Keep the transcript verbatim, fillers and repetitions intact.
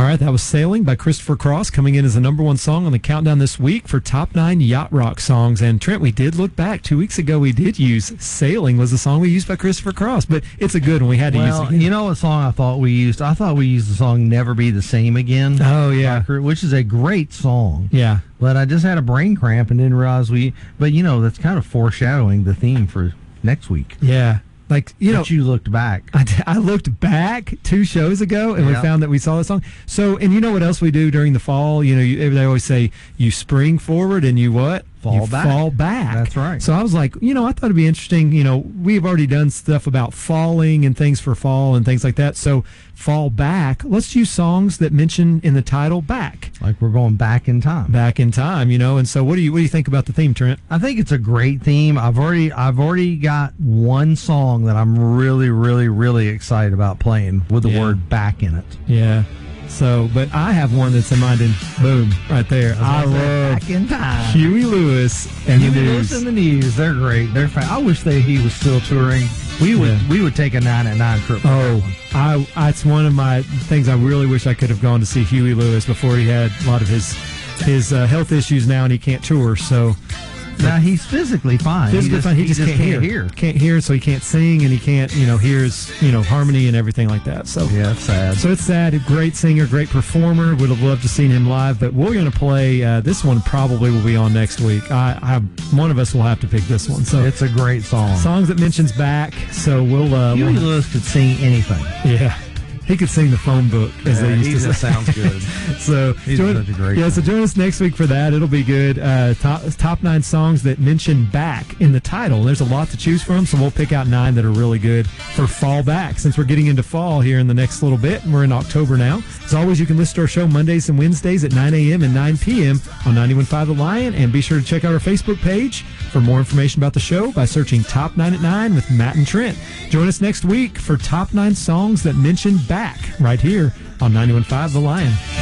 All right, that was Sailing by Christopher Cross, coming in as the number one song on the countdown this week for Top nine Yacht Rock songs. And Trent, we did look back. Two weeks ago, we did use Sailing was the song we used by Christopher Cross, but it's a good one. We had to well, use it again. You know what song I thought we used? I thought we used the song Never Be the Same Again. Oh, yeah. Which is a great song. Yeah. But I just had a brain cramp and didn't realize we, but you know, that's kind of foreshadowing the theme for next week. Yeah. Like, you but know, you looked back. I, I looked back two shows ago, and yeah. we found that we saw the song. So, and you know what else we do during the fall? You know, you, they always say you spring forward and you what? Fall you back. Fall back. That's right. So I was like, you know, I thought it'd be interesting. You know, we've already done stuff about falling and things for fall and things like that. So fall back. Let's use songs that mention in the title back. Like we're going back in time. Back in time, you know. And so, what do you what do you think about the theme, Trent? I think it's a great theme. I've already I've already got one song that I'm really, really, really excited about playing with the yeah. word back in it. Yeah. So, but I have one that's in mind, and boom, right there. I, I love Back in Time. Huey Lewis and Huey the News. Lewis and the News. They're great. They're fan- I wish that he was still touring. We would yeah. we would take a nine at nine trip. Oh, I that's one of my things. I really wish I could have gone to see Huey Lewis before he had a lot of his his uh, health issues now, and he can't tour. So. Now he's physically fine. Physically he just, fine. He, he just, just can't, can't hear. hear. Can't hear, so he can't sing, and he can't, you know, hear his, you know, harmony and everything like that. So yeah, it's sad. So it's sad. A great singer, great performer. Would have loved to seen him live, but we're going to play uh, this one. Probably will be on next week. I, I one of us will have to pick this one. So it's a great song. Songs that mentions back. So we'll. Uh, Huey we'll, Lewis could sing anything. Yeah. He could sing the phone book, as yeah, they used he to say. just sounds good. so he's join, such a great yeah. song. So join us next week for that. It'll be good. Uh, top top nine songs that mention back in the title. There's a lot to choose from, so we'll pick out nine that are really good for fall back. Since we're getting into fall here in the next little bit, and we're in October now. As always, you can listen to our show Mondays and Wednesdays at nine a.m. and nine p.m. on ninety-one point five The Lion, and be sure to check out our Facebook page for more information about the show by searching Top nine at nine with Matt and Trent. Join us next week for Top nine songs that mention back right here on ninety-one point five The Lion.